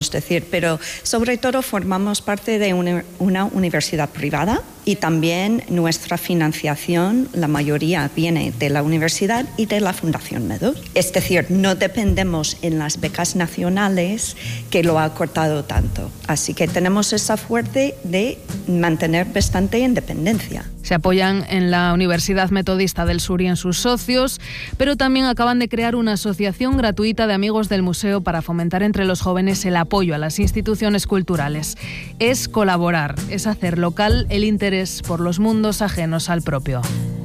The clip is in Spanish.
podemos decir, pero sobre todo formamos parte de una universidad privada y también nuestra financiación, la mayoría viene de la universidad y de la Fundación Medus. Es decir, no dependemos en las becas nacionales que lo ha cortado tanto. Así que tenemos esa suerte de mantener bastante independencia. Se apoyan en la Universidad Metodista del Sur y en sus socios, pero también acaban de crear una asociación gratuita de amigos del museo para fomentar entre los jóvenes el apoyo a las instituciones culturales. Es colaborar, es hacer local el interés por los mundos ajenos al propio.